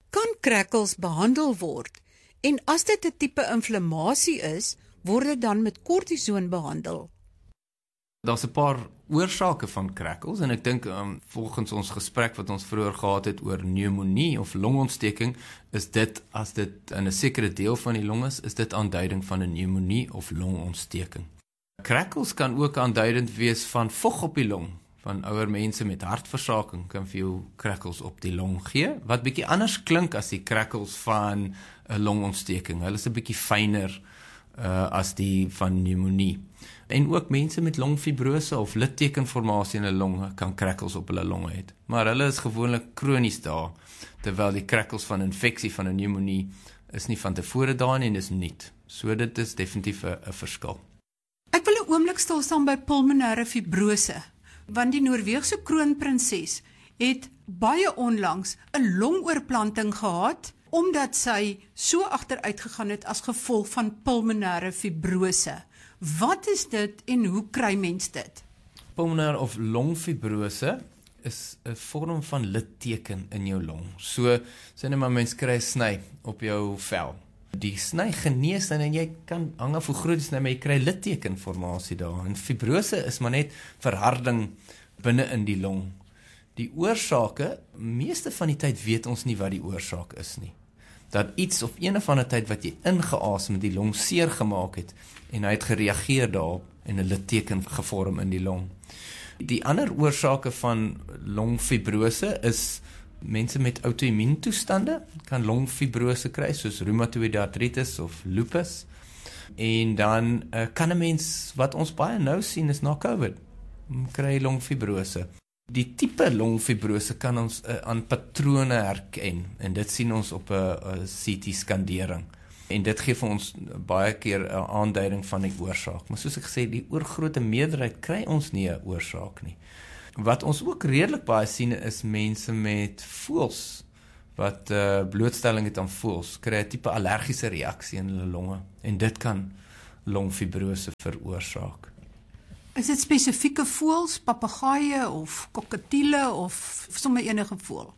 Kan crackles behandel word? En as dit 'n tipe inflammasie is, word dit dan met kortison behandel? Daar's 'n paar oorsake van crackles en ek dink volgens ons gesprek wat ons vroeër gehad het oor pneumonie of longontsteking, is dit, as dit in 'n sekere deel van die long is dit aanduiding van 'n pneumonie of longontsteking. Crackles kan ook aanduidend wees van vog op die long. Van ouer mense met hartversaking kan vir jou crackles op die long gee, wat bietjie anders klink as die crackles van 'n longontsteking. Hulle is 'n bietjie fyner as die van pneumonie. En ook mense met longfibrose of littekenformasie in hulle longe kan crackles op hulle longe hê. Maar hulle is gewoonlik kronies daar, terwyl die crackles van infeksie van 'n pneumonie is nie van tevore daar nie en is nuut. So dit is definitief 'n verskil. Ek wil 'n oomblik stil staan by pulmonêre fibrose, want die Noorweegse kroonprinses het baie onlangs 'n longoorplanting gehad, omdat sy so agteruit gegaan het as gevolg van pulmonêre fibrose. Wat is dit en hoe kry mens dit? Pulmonêre of longfibrose is 'n vorm van litteken in jou long. So, sê net maar mens kry 'n sny op jou vel. Die sny genees en jy kan hang af hoe groot die sny, maar jy kry littekenformasie daar. En fibrose is maar net verharding binne in die long. Die oorsake, meeste van die tyd weet ons nie wat die oorsaak is nie. Dat iets of een of ander tyd wat jy ingeasem het, die long seer gemaak het, en hy het gereageer daarop en 'n litteken gevorm in die long. Die ander oorsake van longfibrose is mense met outoimmuuntoestande kan longfibrose kry, soos reumatoïde artritis of lupus. En dan kan 'n mens, wat ons baie nou sien is na COVID, kry longfibrose. Die tipe longfibrose kan ons aan patrone herken en dit sien ons op 'n CT-skandering. En dit gee vir ons baie keer 'n aanduiding van die oorsaak. Maar soos ek gesê, die oorgrootste meerderheid kry ons nie 'n oorsaak nie. Wat ons ook redelik baie sien is mense met voëls wat blootstelling het aan voëls, kry 'n tipe allergiese reaksie in hulle longe en dit kan longfibrose veroorsaak. Is dit spesifieke voëls, papegaaie of kokkatiele of sommer enige voël?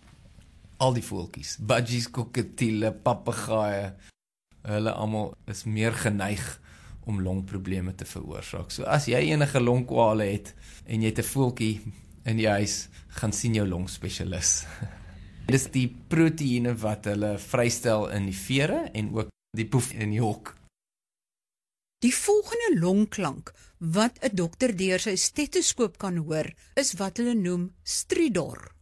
Al die voeltjies, budgies, kokkatiele, papegaaie, hulle almal is meer geneig om longprobleme te veroorsaak. So as jy enige longkwale het en jy het 'n voeltjie in die huis, gaan sien jou longspesialis. Dit is die proteïene wat hulle vrystel in die vere en ook die poef in die hok. Die volgende longklank wat 'n dokter deur sy stetoskoop kan hoor, is wat hulle noem stridor.